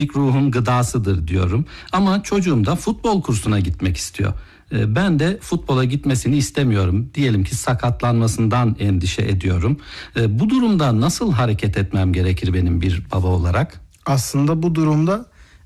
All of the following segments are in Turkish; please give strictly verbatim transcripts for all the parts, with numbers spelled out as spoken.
ruhun gıdasıdır diyorum. Ama çocuğum da futbol kursuna gitmek istiyor. Ben de futbola gitmesini istemiyorum. Diyelim ki sakatlanmasından endişe ediyorum. Bu durumda nasıl hareket etmem gerekir benim bir baba olarak? Aslında bu durumda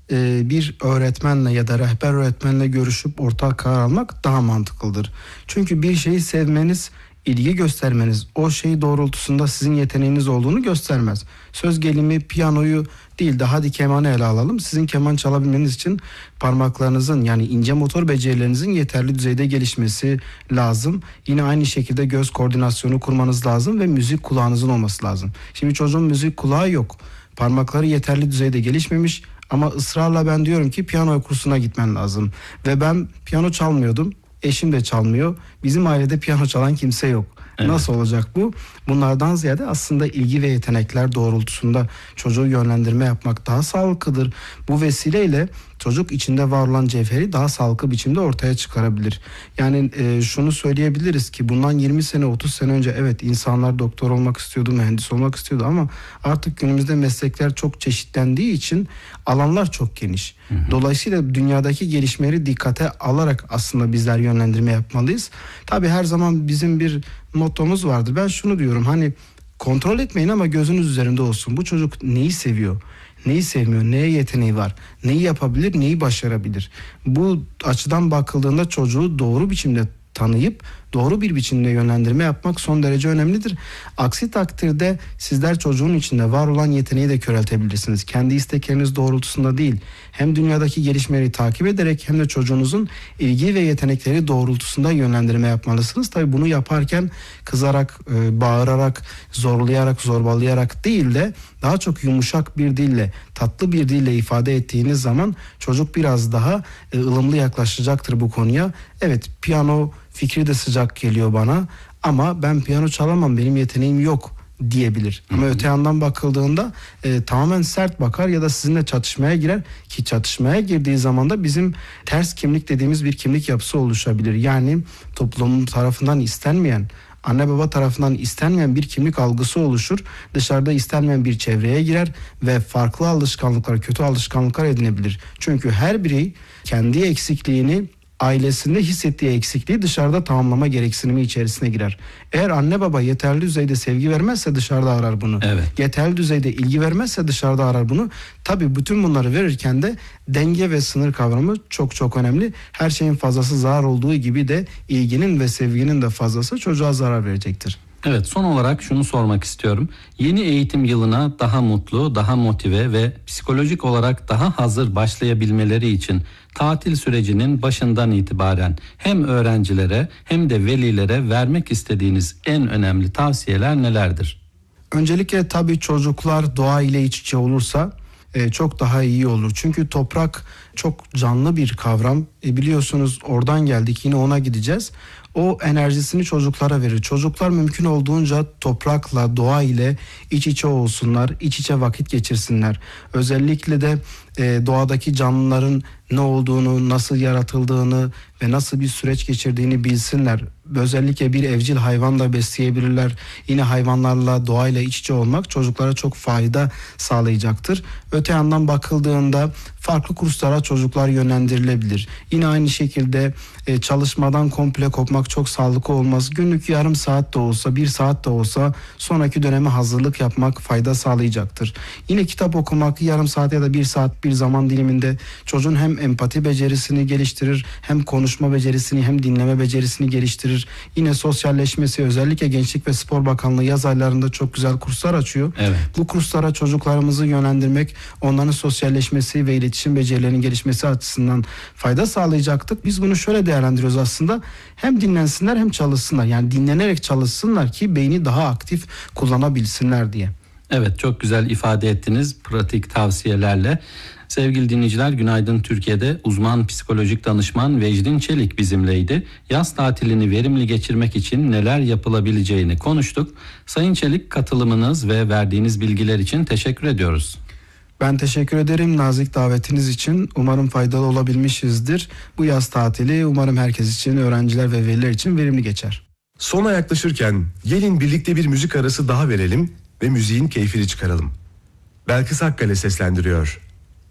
bir öğretmenle ya da rehber öğretmenle görüşüp ortak karar almak daha mantıklıdır. Çünkü bir şeyi sevmeniz, ilgi göstermeniz o şey doğrultusunda sizin yeteneğiniz olduğunu göstermez. Söz gelimi piyanoyu değil de hadi kemanı ele alalım. Sizin keman çalabilmeniz için parmaklarınızın yani ince motor becerilerinizin yeterli düzeyde gelişmesi lazım. Yine aynı şekilde göz koordinasyonu kurmanız lazım ve müzik kulağınızın olması lazım. Şimdi çocuğun müzik kulağı yok. Parmakları yeterli düzeyde gelişmemiş ama ısrarla ben diyorum ki piyano kursuna gitmen lazım. Ve ben piyano çalmıyordum. Eşim de çalmıyor. Bizim ailede piyano çalan kimse yok. Evet. Nasıl olacak bu? Bunlardan ziyade aslında ilgi ve yetenekler doğrultusunda çocuğu yönlendirme yapmak daha sağlıklıdır. Bu vesileyle çocuk içinde var olan cevheri daha sağlıklı biçimde ortaya çıkarabilir. Yani e, şunu söyleyebiliriz ki bundan yirmi sene otuz sene önce evet insanlar doktor olmak istiyordu, mühendis olmak istiyordu ama artık günümüzde meslekler çok çeşitlendiği için alanlar çok geniş. Hı hı. Dolayısıyla dünyadaki gelişmeleri dikkate alarak aslında bizler yönlendirme yapmalıyız. Tabii her zaman bizim bir mottomuz vardır. Ben şunu diyorum, hani kontrol etmeyin ama gözünüz üzerinde olsun. Bu çocuk neyi seviyor? Neyi sevmiyor, neye yeteneği var, neyi yapabilir, neyi başarabilir. Bu açıdan bakıldığında çocuğu doğru biçimde tanıyıp doğru bir biçimde yönlendirme yapmak son derece önemlidir. Aksi takdirde sizler çocuğun içinde var olan yeteneği de köreltebilirsiniz. Kendi istekleriniz doğrultusunda değil, hem dünyadaki gelişmeleri takip ederek hem de çocuğunuzun ilgi ve yetenekleri doğrultusunda yönlendirme yapmalısınız. Tabii bunu yaparken kızarak, bağırarak, zorlayarak, zorbalayarak değil de daha çok yumuşak bir dille, tatlı bir dille ifade ettiğiniz zaman çocuk biraz daha ılımlı yaklaşacaktır bu konuya. Evet, piyano fikri de sıcak geliyor bana ama ben piyano çalamam, benim yeteneğim yok diyebilir. Ama hı hı. öte yandan bakıldığında e, tamamen sert bakar ya da sizinle çatışmaya girer ki çatışmaya girdiği zaman da bizim ters kimlik dediğimiz bir kimlik yapısı oluşabilir. Yani toplum tarafından istenmeyen, anne baba tarafından istenmeyen bir kimlik algısı oluşur. Dışarıda istenmeyen bir çevreye girer ve farklı alışkanlıklar, kötü alışkanlıklar edinebilir. Çünkü her birey kendi eksikliğini, ailesinde hissettiği eksikliği dışarıda tamamlama gereksinimi içerisine girer. Eğer anne baba yeterli düzeyde sevgi vermezse dışarıda arar bunu. Evet. Yeterli düzeyde ilgi vermezse dışarıda arar bunu. Tabii bütün bunları verirken de denge ve sınır kavramı çok çok önemli. Her şeyin fazlası zarar olduğu gibi de ilginin ve sevginin de fazlası çocuğa zarar verecektir. Evet, son olarak şunu sormak istiyorum. Yeni eğitim yılına daha mutlu, daha motive ve psikolojik olarak daha hazır başlayabilmeleri için tatil sürecinin başından itibaren hem öğrencilere hem de velilere vermek istediğiniz en önemli tavsiyeler nelerdir? Öncelikle tabii çocuklar doğa ile iç içe olursa e, çok daha iyi olur. Çünkü toprak çok canlı bir kavram. E, biliyorsunuz oradan geldik, yine ona gideceğiz. O enerjisini çocuklara verir. Çocuklar mümkün olduğunca toprakla, doğa ile iç içe olsunlar, iç içe vakit geçirsinler. Özellikle de e, doğadaki canlıların ne olduğunu, nasıl yaratıldığını ve nasıl bir süreç geçirdiğini bilsinler. Özellikle bir evcil hayvan da besleyebilirler. Yine hayvanlarla, doğayla iç içe olmak çocuklara çok fayda sağlayacaktır. Öte yandan bakıldığında farklı kurslara çocuklar yönlendirilebilir. Yine aynı şekilde e, çalışmadan komple kopmak çok sağlıklı olmaz. Günlük yarım saat de olsa, bir saat de olsa sonraki döneme hazırlık yapmak fayda sağlayacaktır. Yine kitap okumak yarım saat ya da bir saat bir zaman diliminde çocuğun hem empati becerisini geliştirir, hem konuşma becerisini, hem dinleme becerisini geliştirir. Yine sosyalleşmesi, özellikle Gençlik ve Spor Bakanlığı yaz aylarında çok güzel kurslar açıyor. Evet. Bu kurslara çocuklarımızı yönlendirmek, onların sosyalleşmesi ve iletişim becerilerinin gelişmesi açısından fayda sağlayacaktır. Biz bunu şöyle değerlendiriyoruz aslında. Hem dinlensinler hem çalışsınlar. Yani dinlenerek çalışsınlar ki beyni daha aktif kullanabilsinler diye. Evet, çok güzel ifade ettiniz pratik tavsiyelerle. Sevgili dinleyiciler, Günaydın Türkiye'de uzman psikolojik danışman Vecdin Çelik bizimleydi. Yaz tatilini verimli geçirmek için neler yapılabileceğini konuştuk. Sayın Çelik, katılımınız ve verdiğiniz bilgiler için teşekkür ediyoruz. Ben teşekkür ederim nazik davetiniz için. Umarım faydalı olabilmişizdir. Bu yaz tatili umarım herkes için, öğrenciler ve veliler için verimli geçer. Sona yaklaşırken gelin birlikte bir müzik arası daha verelim ve müziğin keyfini çıkaralım. Belkıs Akkale seslendiriyor.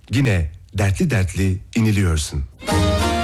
yine dertli dertli iniliyorsun.